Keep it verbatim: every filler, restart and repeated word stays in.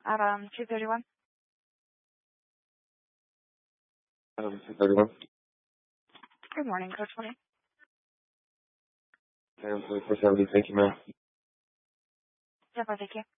Um, two thirty-one. Um, two thirty-one. Good morning, Coach Woody. Okay, I'm twenty-four seventy. Thank you, ma'am. Yep, thank you.